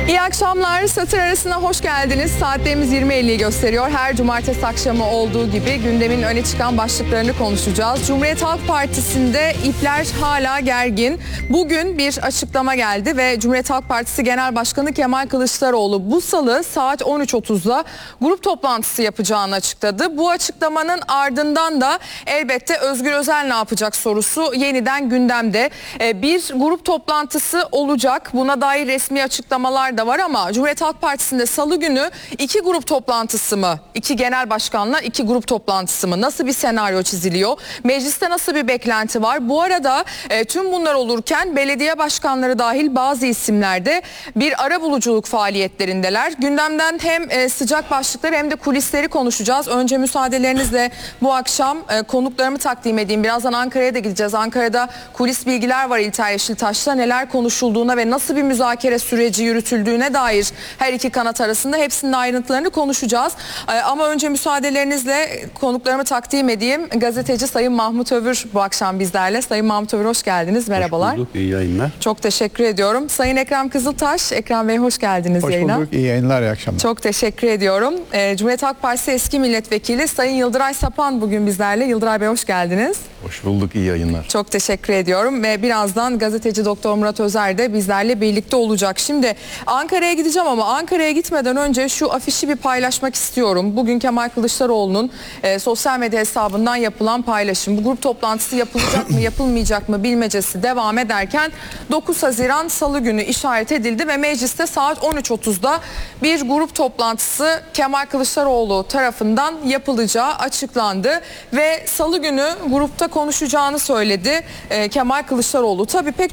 İyi akşamlar. Satır arasına hoş geldiniz. Saatlerimiz 20.50'yi gösteriyor. Her cumartesi akşamı olduğu gibi gündemin öne çıkan başlıklarını konuşacağız. Cumhuriyet Halk Partisi'nde ipler hala gergin. Bugün bir açıklama geldi ve Cumhuriyet Halk Partisi Genel Başkanı Kemal Kılıçdaroğlu bu salı saat 13.30'da grup toplantısı yapacağını açıkladı. Bu açıklamanın ardından da elbette Özgür Özel ne yapacak sorusu yeniden gündemde. Bir grup toplantısı olacak. Buna dair resmi açıklamalar da var ama Cumhuriyet Halk Partisi'nde salı günü iki grup toplantısı mı? İki genel başkanla iki grup toplantısı mı? Nasıl bir senaryo çiziliyor? Mecliste nasıl bir beklenti var? Bu arada tüm bunlar olurken belediye başkanları dahil bazı isimlerde bir arabuluculuk faaliyetlerindeler. Gündemden hem sıcak başlıkları hem de kulisleri konuşacağız. Önce müsaadelerinizle bu akşam konuklarımı takdim edeyim. Birazdan Ankara'ya da gideceğiz. Ankara'da kulis bilgiler var İlter Yeşiltaş'ta. Neler konuşulduğuna ve nasıl bir müzakere süreci yürütüldüğüne dair her iki kanat arasında hepsinin ayrıntılarını konuşacağız. Ama önce müsaadelerinizle konuklarımı takdim edeyim. Gazeteci Sayın Mahmut Övür bu akşam bizlerle. Sayın Mahmut Övür hoş geldiniz. Merhabalar. Hoş bulduk. İyi yayınlar. Çok teşekkür ediyorum. Sayın Ekrem Kızıltaş. Ekrem Bey hoş geldiniz yayına. Hoş bulduk. İyi yayınlar, iyi akşamlar. Çok teşekkür ediyorum. Cumhuriyet Halk Partisi eski milletvekili Sayın Yıldıray Sapan bugün bizlerle. Yıldıray Bey hoş geldiniz. Hoş bulduk. İyi yayınlar. Çok teşekkür ediyorum ve birazdan gazeteci Doktor Murat Özer de bizlerle birlikte olacak. Şimdi Ankara'ya gideceğim ama Ankara'ya gitmeden önce şu afişi bir paylaşmak istiyorum. Bugün Kemal Kılıçdaroğlu'nun sosyal medya hesabından yapılan paylaşım. Bu grup toplantısı yapılacak mı yapılmayacak mı bilmecesi devam ederken 9 Haziran Salı günü işaret edildi ve mecliste saat 13.30'da bir grup toplantısı Kemal Kılıçdaroğlu tarafından yapılacağı açıklandı ve Salı günü grupta konuşacağını söyledi Kemal Kılıçdaroğlu. Tabii pek